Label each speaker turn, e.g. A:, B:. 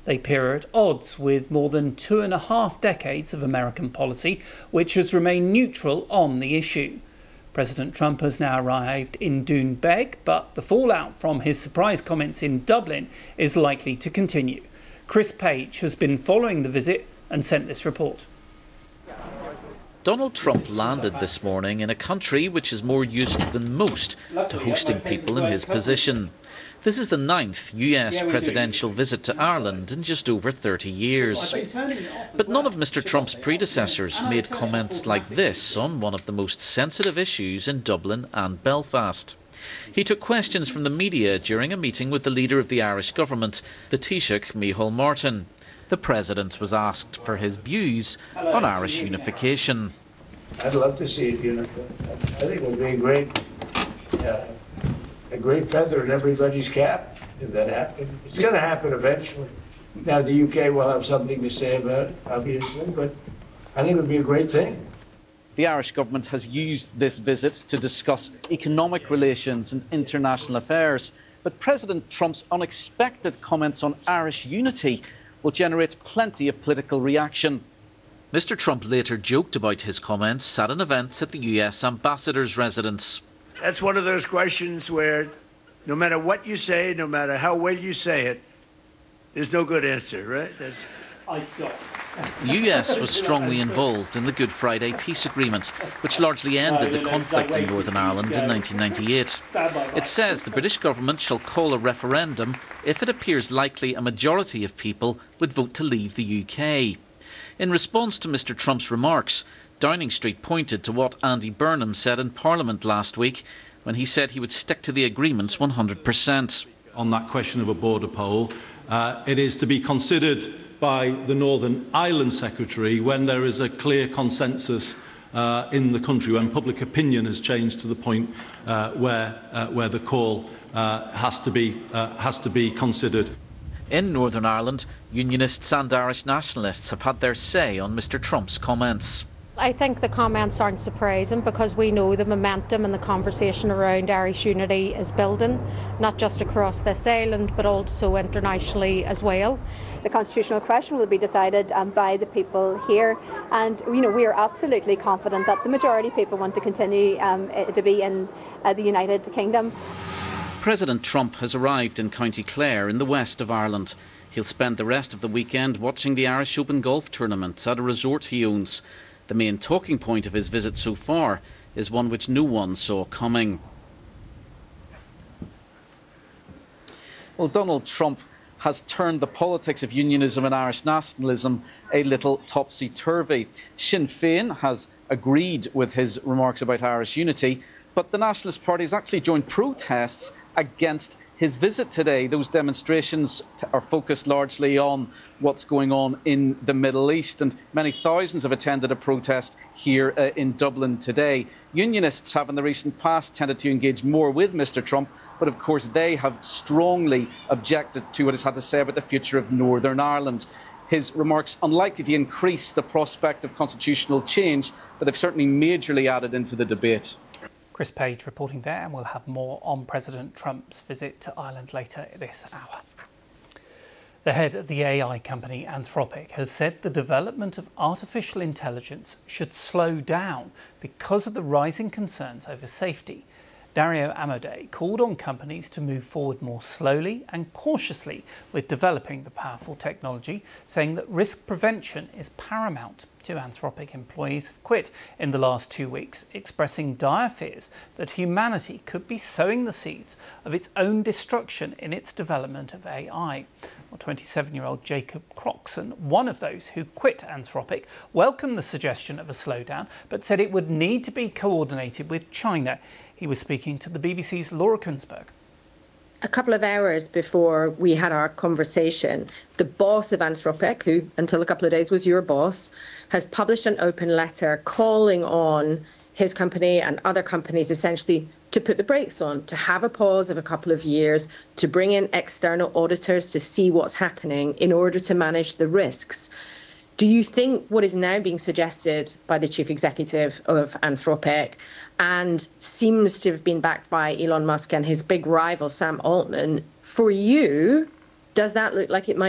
A: They appear at odds with more than 2.5 decades of American policy, which has remained neutral on the issue. President Trump has now arrived in Doonbeg, but the fallout from his surprise comments in Dublin is likely to continue. Chris Page has been following the visit and sent this report.
B: Donald Trump landed this morning in a country which is more used than most to hosting people in his position. This is the 9th US presidential visit to Ireland in just over 30 years. But none of Mr. Trump's predecessors made comments like this on one of the most sensitive issues in Dublin and Belfast. He took questions from the media during a meeting with the leader of the Irish government, the Taoiseach Micheál Martin. The President was asked for his views on Irish unification.
C: I'd love to see it unified. I think it would be a great feather in everybody's cap if that happened. It's going to happen eventually. Now the UK will have something to say about it, obviously, but I think it would be a great thing.
B: The Irish government has used this visit to discuss economic relations and international affairs, but President Trump's unexpected comments on Irish unity will generate plenty of political reaction. Mr. Trump later joked about his comments at an event at the US ambassador's residence.
C: That's one of those questions where no matter what you say, no matter how well you say it, there's no good answer, right?
A: I stop.
B: The US was strongly involved in the Good Friday Peace Agreement, which largely ended the conflict in Northern Ireland in 1998. It says the British government shall call a referendum if it appears likely a majority of people would vote to leave the UK. In response to Mr. Trump's remarks, Downing Street pointed to what Andy Burnham said in Parliament last week when he said he would stick to the agreement 100%.
D: On that question of a border poll, it is to be considered by the Northern Ireland Secretary when there is a clear consensus in the country, when public opinion has changed to the point where the call has to be considered.
B: In Northern Ireland, Unionists and Irish nationalists have had their say on Mr. Trump's comments.
E: I think the comments aren't surprising because we know the momentum and the conversation around Irish unity is building, not just across this island but also internationally as well.
F: The constitutional question will be decided by the people here, and we are absolutely confident that the majority of people want to continue to be in the United Kingdom.
B: President Trump has arrived in County Clare in the west of Ireland. He'll spend the rest of the weekend watching the Irish Open golf tournament at a resort he owns. The main talking point of his visit so far is one which no one saw coming. Well, Donald Trump has turned the politics of unionism and Irish nationalism a little topsy-turvy. Sinn Féin has agreed with his remarks about Irish unity, but the Nationalist Party has actually joined protests against his visit today. Those demonstrations are focused largely on what's going on in the Middle East, and many thousands have attended a protest here in Dublin today. Unionists have in the recent past tended to engage more with Mr. Trump, but of course they have strongly objected to what he's had to say about the future of Northern Ireland. His remarks unlikely to increase the prospect of constitutional change, but they've certainly majorly added into the debate.
A: Chris Page reporting there, and we'll have more on President Trump's visit to Ireland later this hour. The head of the AI company Anthropic has said the development of artificial intelligence should slow down because of the rising concerns over safety. Dario Amodei called on companies to move forward more slowly and cautiously with developing the powerful technology, saying that risk prevention is paramount. Two Anthropic employees have quit in the last 2 weeks, expressing dire fears that humanity could be sowing the seeds of its own destruction in its development of AI. Well, 27-year-old Jacob Croxon, one of those who quit Anthropic, welcomed the suggestion of a slowdown, but said it would need to be coordinated with China. He was speaking to the BBC's Laura Kunsberg.
G: A couple of hours before we had our conversation, the boss of Anthropic, who until a couple of days was your boss, has published an open letter calling on his company and other companies essentially to put the brakes on, to have a pause of a couple of years, to bring in external auditors to see what's happening in order to manage the risks. Do you think what is now being suggested by the chief executive of Anthropic and seems to have been backed by Elon Musk and his big rival Sam Altman, for you, does that look like it might